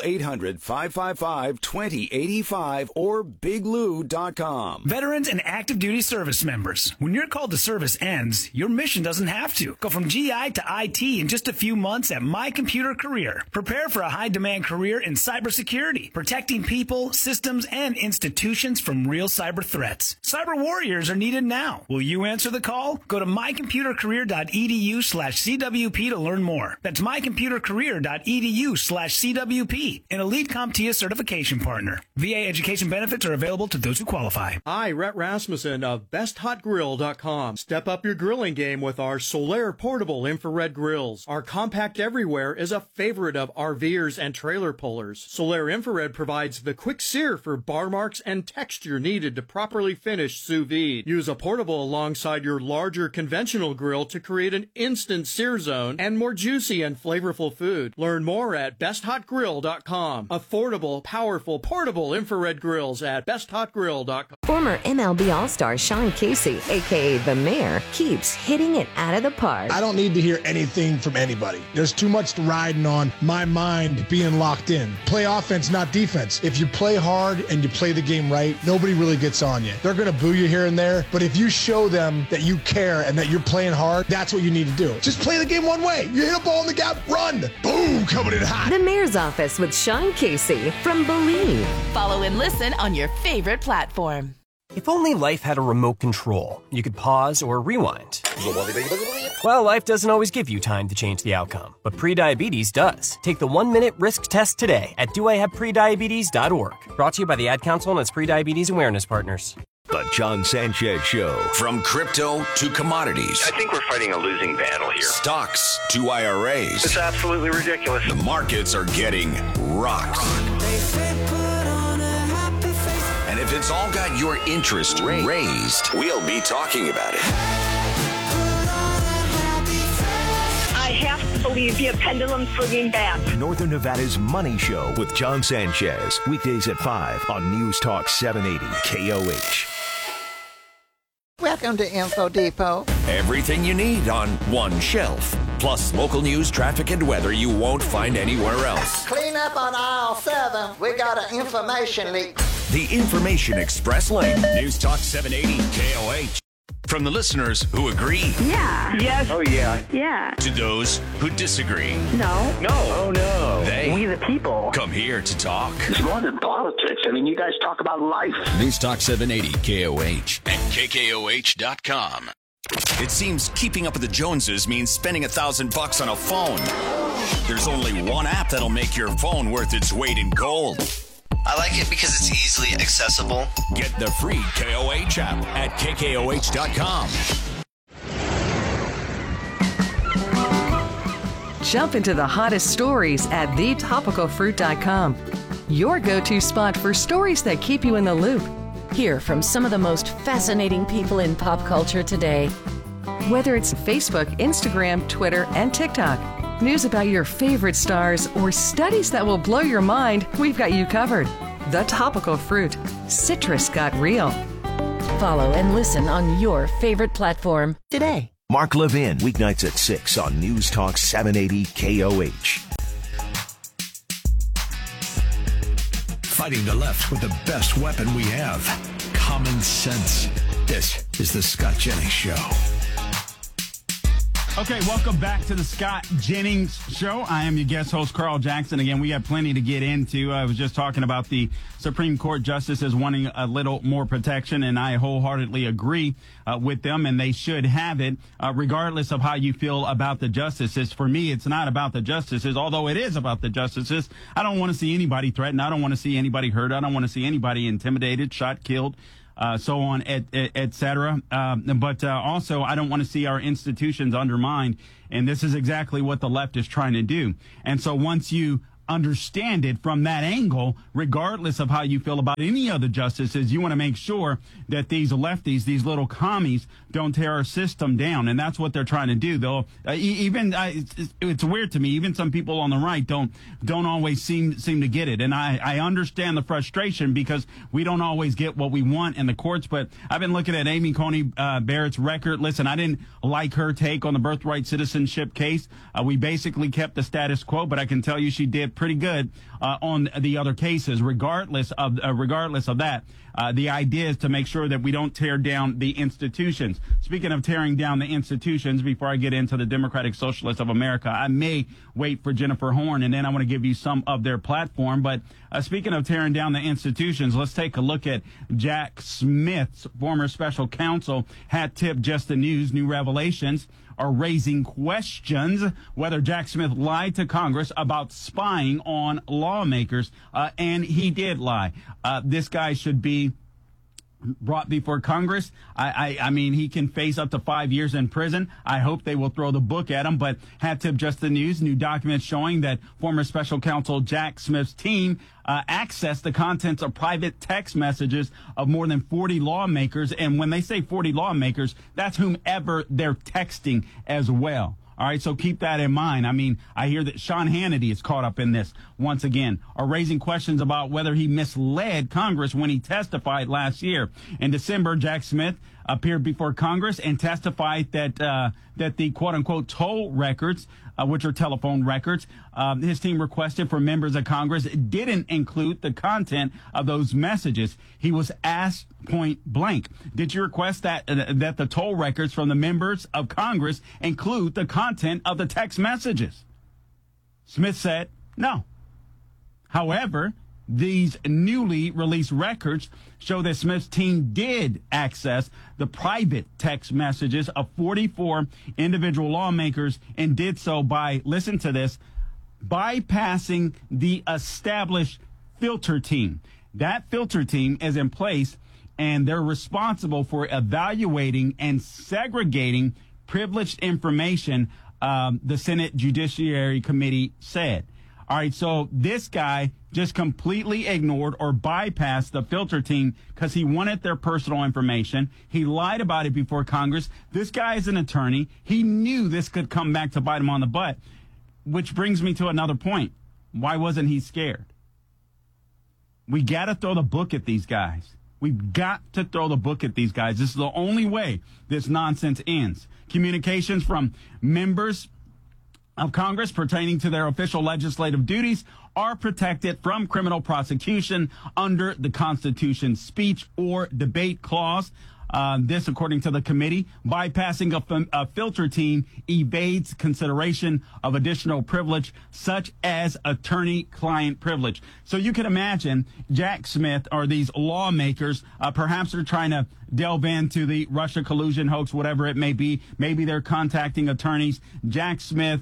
800-555-2085 or biglou.com.
Veterans and active duty service members, when your call to service ends, your mission doesn't have to. Go from GI to IT in just a few months at My Computer Career. Prepare for a high-demand career in cybersecurity, protecting people, systems, and institutions from real cyber threats. Cyber warriors are needed now. Will you answer the call? Go to mycomputercareer.edu/CWP to learn more. That's mycomputercareer.edu/CWP, an elite CompTIA certification partner. VA education benefits are available to those who qualify.
Hi, Rhett Rasmussen of BestHotGrill.com. Step up your grilling game with our Solaire portable infrared grills. Our compact everywhere is a favorite of RVers and trailer pullers. Solaire infrared provides the quick sear for bar marks and texture needed to properly finish sous vide. Use a portable alongside your larger conventional grill to create an instant sear zone and more juicy and flavorful food. Learn more at BestHotGrill.com. Affordable, powerful, portable infrared grills at BestHotGrill.com.
Former MLB All-Star Sean Casey, a.k.a. The Mayor, keeps hitting it out of the park.
I don't need to hear anything from anybody. There's too much riding on my mind being locked in. Play offense, not defense. If you play hard and you play the game right, nobody really gets on you. They're going to boo you here and there, but if you show them that you care and that you're playing hard, that's what you need to do. Just play the game one way. You hit a ball in the gap, run. Boom, coming in hot.
The Mayor's Office with Sean Casey from Believe.
Follow and listen on your favorite platform.
If only life had a remote control, you could pause or rewind. Well, life doesn't always give you time to change the outcome, but prediabetes does. Take the 1-minute risk test today at doihaveprediabetes.org. Brought to you by the Ad Council and its prediabetes awareness partners.
The John Sanchez Show.
From crypto to commodities.
I think we're fighting a losing battle here.
Stocks to IRAs.
It's absolutely ridiculous.
The markets are getting rocked. And if it's all got your interest raised, we'll be talking about it.
I have to believe the pendulum swinging back.
Northern Nevada's Money Show with John Sanchez. Weekdays at 5 on News Talk 780 KOH.
Welcome to Info Depot.
Everything you need on one shelf. Plus local news, traffic, and weather you won't find anywhere else.
Clean up on aisle 7. We got an information leak.
The Information Express Lane. News Talk 780 KOH. From the listeners who agree.
Yeah. Yes.
Oh, yeah.
Yeah.
To those who disagree.
No.
No. Oh, no.
We
the people.
Come here to talk.
It's more than politics. I mean, you guys talk about life.
News Talk 780 KOH and KKOH.com. It seems keeping up with the Joneses means spending $1,000 on a phone. There's only one app that'll make your phone worth its weight in gold.
I like it because it's easily accessible.
Get the free KOH app at KKOH.com.
Jump into the hottest stories at thetopicalfruit.com. Your go-to spot for stories that keep you in the loop. Hear from some of the most fascinating people in pop culture today. Whether it's Facebook, Instagram, Twitter, and TikTok, news about your favorite stars, or studies that will blow your mind, we've got you covered. The Topical Fruit. Citrus got real. Follow and listen on your favorite platform today.
Mark Levin, weeknights at 6 on News Talk 780 KOH.
Fighting the left with the best weapon we have, common sense. This is the Scott Jennings Show.
Okay, welcome back to the Scott Jennings Show. I am your guest host, Carl Jackson. Again, we have plenty to get into. I was just talking about the Supreme Court justices wanting a little more protection, and I wholeheartedly agree with them, and they should have it, regardless of how you feel about the justices. For me, it's not about the justices, although it is about the justices. I don't want to see anybody threatened. I don't want to see anybody hurt. I don't want to see anybody intimidated, shot, killed. So on, et cetera. But also, I don't want to see our institutions undermined. And this is exactly what the left is trying to do. And so once you understand it from that angle, regardless of how you feel about any of the justices, you want to make sure that these lefties, these little commies, don't tear our system down. And that's what they're trying to do. Though it's weird to me. Even some people on the right don't always seem to get it. And I understand the frustration because we don't always get what we want in the courts. But I've been looking at Amy Coney Barrett's record. Listen, I didn't like her take on the birthright citizenship case. We basically kept the status quo, but I can tell you she did pretty good on the other cases. Regardless of that, the idea is to make sure that we don't tear down the institutions. Speaking of tearing down the institutions, before I get into the Democratic Socialists of America, I may wait for Jennifer Horn, and then I want to give you some of their platform. But speaking of tearing down the institutions, let's take a look at Jack Smith's former special counsel. Hat tip, Just the News, new revelations are raising questions whether Jack Smith lied to Congress about spying on lawmakers, and he did lie. This guy should be brought before Congress. I mean, he can face up to 5 years in prison. I hope they will throw the book at him. But hat tip, Just the News, new documents showing that former special counsel Jack Smith's team accessed the contents of private text messages of more than 40 lawmakers. And when they say 40 lawmakers, that's whomever they're texting as well. All right, so keep that in mind. I mean, I hear that Sean Hannity is caught up in this once again, are raising questions about whether he misled Congress when he testified last year. In December, Jack Smith appeared before Congress and testified that the quote-unquote toll records, which are telephone records, his team requested for members of Congress didn't include the content of those messages. He was asked point blank, did you request that the toll records from the members of Congress include the content of the text messages? Smith said no. However, these newly released records show that Smith's team did access the private text messages of 44 individual lawmakers and did so by, listen to this, bypassing the established filter team. That filter team is in place, and they're responsible for evaluating and segregating privileged information, the Senate Judiciary Committee said. All right, so this guy just completely ignored or bypassed the filter team because he wanted their personal information. He lied about it before Congress. This guy is an attorney. He knew this could come back to bite him on the butt, which brings me to another point. Why wasn't he scared? We got to throw the book at these guys. We've got to throw the book at these guys. This is the only way this nonsense ends. Communications from members of Congress pertaining to their official legislative duties are protected from criminal prosecution under the Constitution's speech or debate clause. This, according to the committee, bypassing a filter team evades consideration of additional privilege, such as attorney-client privilege. So you can imagine Jack Smith or these lawmakers, perhaps they're trying to delve into the Russia collusion hoax, whatever it may be. Maybe they're contacting attorneys. Jack Smith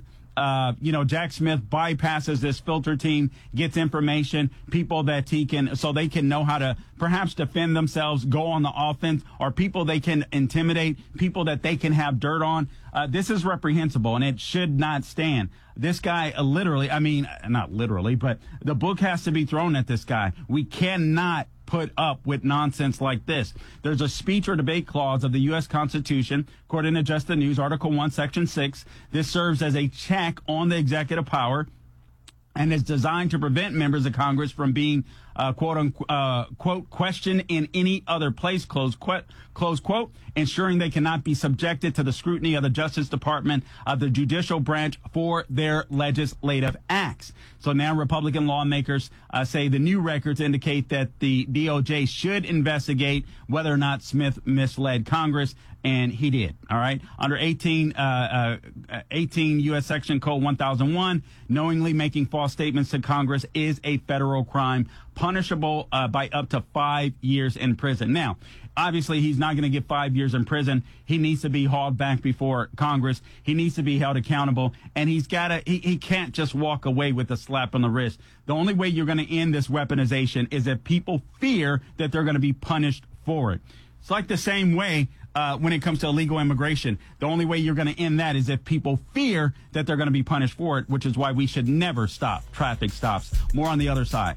bypasses this filter team, gets information, people that he can, so they can know how to perhaps defend themselves, go on the offense, or people they can intimidate, people that they can have dirt on. This is reprehensible, and it should not stand. This guy literally, I mean, not literally, but the book has to be thrown at this guy. We cannot put up with nonsense like this. There's a speech or debate clause of the U.S. Constitution, according to Just the News, Article 1, Section 6. This serves as a check on the executive power and is designed to prevent members of Congress from being, quote unquote, questioned in any other place, close quote, ensuring they cannot be subjected to the scrutiny of the Justice Department of the judicial branch for their legislative acts. So now Republican lawmakers say the new records indicate that the DOJ should investigate whether or not Smith misled Congress, and he did. All right. Under 18 U.S. Section Code 1001, knowingly making false statements to Congress is a federal crime, punishable by up to 5 years in prison. Now, obviously, he's not going to get 5 years in prison. He needs to be hauled back before Congress. He needs to be held accountable, and he can't just walk away with a slap on the wrist. The only way you're going to end this weaponization is if people fear that they're going to be punished for it. It's like the same way when it comes to illegal immigration. The only way you're going to end that is if people fear that they're going to be punished for it, which is why we should never stop traffic stops. More on the other side.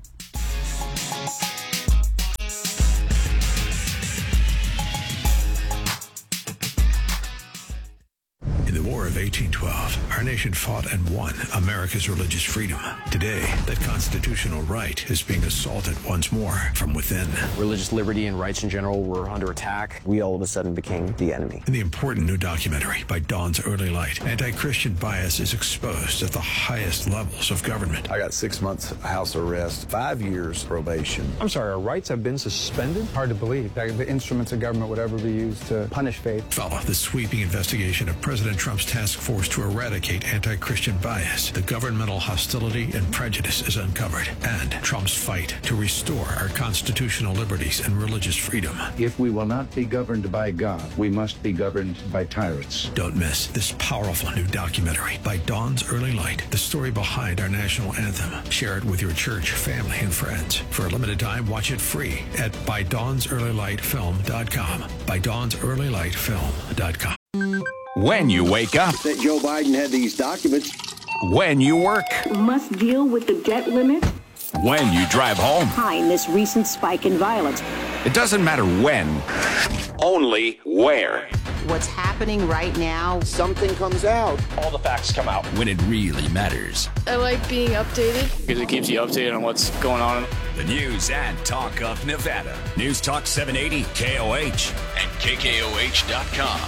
In the War of 1812, our nation fought and won America's religious freedom. Today, that constitutional right is being assaulted once more from within.
Religious liberty and rights in general were under attack. We all of a sudden became the enemy.
In the important new documentary by Dawn's Early Light, anti-Christian bias is exposed at the highest levels of government.
I got 6 months house arrest, 5 years probation.
I'm sorry, our rights have been suspended? Hard to believe that the instruments of government would ever be used to punish faith.
Follow the sweeping investigation of President Trump's task force to eradicate anti-Christian bias. The governmental hostility and prejudice is uncovered, and Trump's fight to restore our constitutional liberties and religious freedom.
If we will not be governed by God, we must be governed by tyrants.
Don't miss this powerful new documentary by Dawn's Early Light, the story behind our national anthem. Share it with your church, family, and friends. For a limited time, watch it free at ByDawnsEarlyLightFilm.com. ByDawnsEarlyLightFilm.com.
When you wake up.
That Joe Biden had these documents.
When you work.
Must deal with the debt limit.
When you drive home.
Behind this recent spike in violence.
It doesn't matter when, only where.
What's happening right now?
Something comes out.
All the facts come out.
When it really matters.
I like being updated.
Because it keeps you updated on what's going on.
The news and talk of Nevada. News Talk 780 KOH and KKOH.com.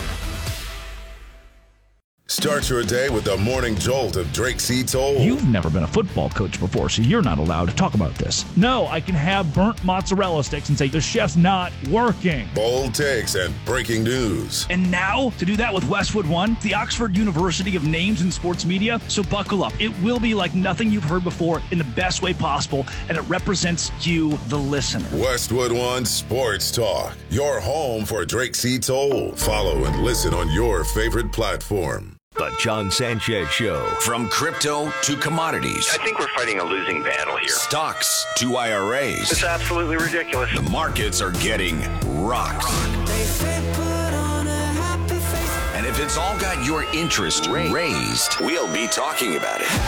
Start your day with the morning jolt of Drake C. Toll.
You've never been a football coach before, so you're not allowed to talk about this. No, I can have burnt mozzarella sticks and say the chef's not working.
Bold takes and breaking news.
And now, to do that with Westwood One, the Oxford University of names in sports media, so buckle up. It will be like nothing you've heard before in the best way possible, and it represents you, the listener.
Westwood One Sports Talk, your home for Drake C. Toll. Follow and listen on your favorite platform.
The John Sanchez Show.
From crypto to commodities.
I think we're fighting a losing battle here.
Stocks to IRAs.
It's absolutely ridiculous.
The markets are getting rocked. And if it's all got your interest raised, we'll be talking about it.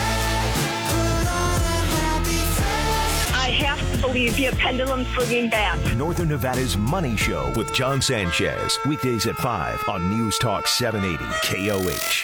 I have to believe the pendulum swinging back.
Northern Nevada's Money Show with John Sanchez. Weekdays at 5 on News Talk 780 KOH.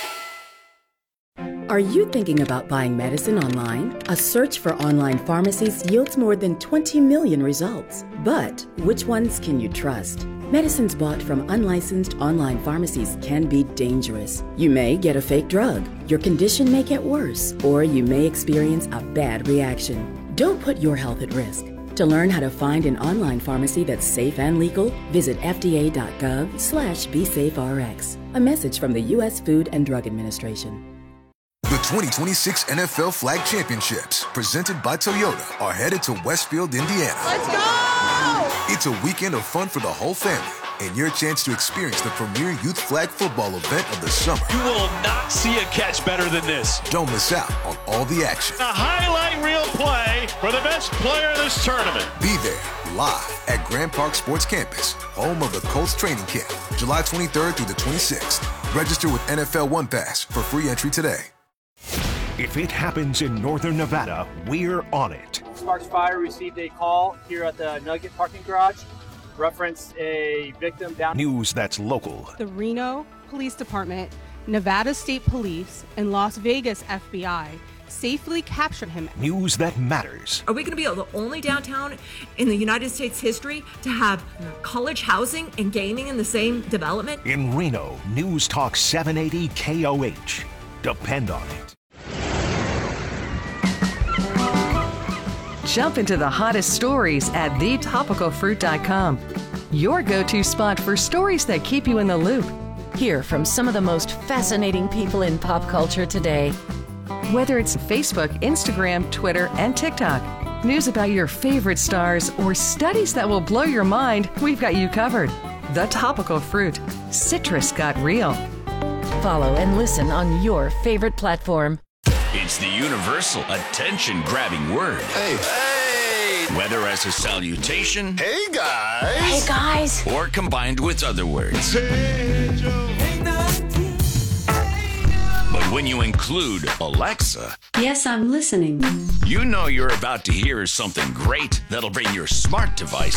Are you thinking about buying medicine online? A search for online pharmacies yields more than 20 million results. But which ones can you trust? Medicines bought from unlicensed online pharmacies can be dangerous. You may get a fake drug, your condition may get worse, or you may experience a bad reaction. Don't put your health at risk. To learn how to find an online pharmacy that's safe and legal, visit fda.gov/BeSafeRx. A message from the U.S. Food and Drug Administration.
The 2026 NFL Flag Championships, presented by Toyota, are headed to Westfield, Indiana.
Let's go!
It's a weekend of fun for the whole family and your chance to experience the premier youth flag football event of the summer.
You will not see a catch better than this.
Don't miss out on all the action.
A highlight reel play for the best player of this tournament.
Be there live at Grand Park Sports Campus, home of the Colts training camp, July 23rd through the 26th. Register with NFL One Pass for free entry today.
If it happens in Northern Nevada, we're on it.
Sparks Fire received a call here at the Nugget parking garage, referenced a victim down.
News that's local.
The Reno Police Department, Nevada State Police, and Las Vegas FBI safely captured him.
News that matters.
Are we going to be the only downtown in the United States history to have college housing and gaming in the same development?
In Reno, News Talk 780 KOH. Depend on it.
Jump into the hottest stories at thetopicalfruit.com. Your go-to spot for stories that keep you in the loop. Hear from some of the most fascinating people in pop culture today. Whether it's Facebook, Instagram, Twitter, and TikTok, news about your favorite stars, or studies that will blow your mind, we've got you covered. The Topical Fruit. Citrus got real. Follow and listen on your favorite platform.
It's the universal attention-grabbing word. Hey. Whether as a salutation. Hey, guys.
Hey, guys.
Or combined with other words. But when you include Alexa.
Yes, I'm listening.
You know you're about to hear something great that'll bring your smart device